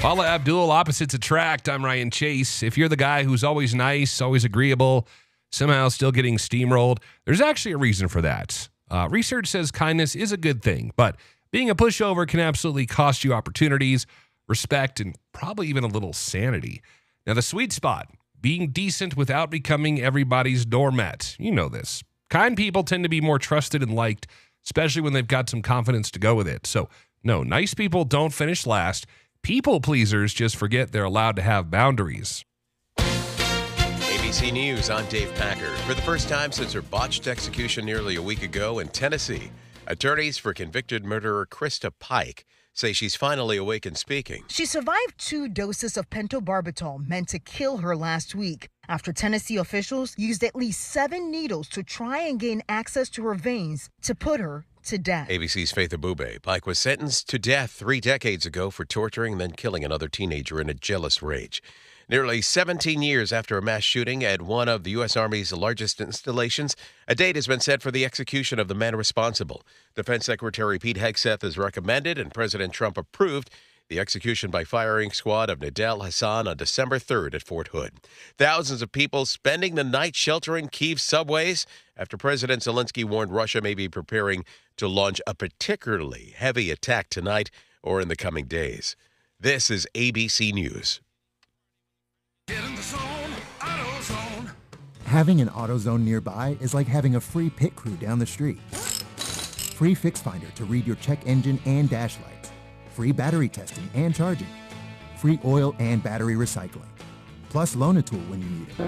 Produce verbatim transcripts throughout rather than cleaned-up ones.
Paula Abdul, Opposites Attract. I'm Ryan Chase. If you're the guy who's always nice, always agreeable, somehow still getting steamrolled, there's actually a reason for that. Uh, research says kindness is a good thing, but being a pushover can absolutely cost you opportunities, respect, and probably even a little sanity. Now, the sweet spot, being decent without becoming everybody's doormat. You know this. Kind people tend to be more trusted and liked, especially when they've got some confidence to go with it. So, no, nice people don't finish last. People pleasers just forget they're allowed to have boundaries. A B C News, I'm Dave Packer. For the first time since her botched execution nearly a week ago in Tennessee, attorneys for convicted murderer Krista Pike say she's finally awake and speaking. She survived two doses of pentobarbital meant to kill her last week after Tennessee officials used at least seven needles to try and gain access to her veins to put her to death. A B C's Faith Abube. Pike was sentenced to death three decades ago for torturing and then killing another teenager in a jealous rage. Nearly seventeen years after a mass shooting at one of the U S. Army's largest installations, a date has been set for the execution of the man responsible. Defense Secretary Pete Hegseth has recommended and President Trump approved the execution by firing squad of Nidal Hasan on December third at Fort Hood. Thousands of people spending the night sheltering Kyiv subways after President Zelensky warned Russia may be preparing to launch a particularly heavy attack tonight or in the coming days. This is A B C News. Get in the zone, AutoZone. Having an AutoZone nearby is like having a free pit crew down the street. Free Fix Finder to read your check engine and dash lights. Free battery testing and charging. Free oil and battery recycling. Plus Loan-A-Tool when you need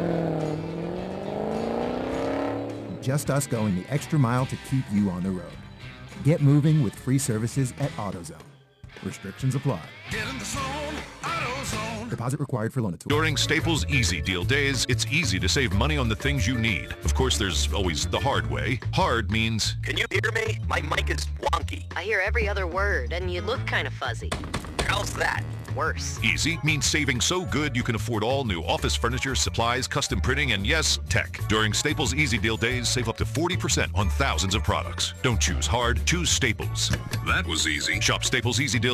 it. Just us going the extra mile to keep you on the road. Get moving with free services at AutoZone. Restrictions apply. Get in the zone, AutoZone. Deposit required for Loan-A-Tool. During Staples Easy Deal Days, it's easy to save money on the things you need. Of course, there's always the hard way. Hard means... Can you hear me? My mic is wonky. I hear every other word, and you look kind of fuzzy. How's that? Worse. Easy means saving so good you can afford all new office furniture, supplies, custom printing, and yes, tech. During Staples Easy Deal Days, save up to forty percent on thousands of products. Don't choose hard, choose Staples. That was easy. Shop Staples Easy Deal